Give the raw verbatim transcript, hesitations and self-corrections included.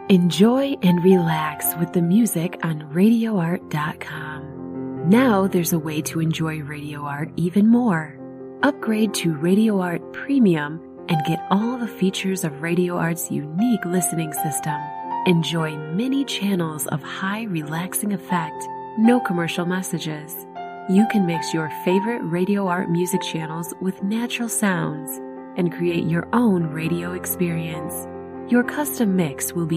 Enjoy and relax with the music on radio art dot com. Now there's a way to enjoy Radio Art even more. Upgrade to Radio Art Premium and get all the features of Radio Art's unique listening system. Enjoy many channels of high relaxing effect, no commercial messages. You can mix your favorite Radio Art music channels with natural sounds and create your own radio experience. Your custom mix will be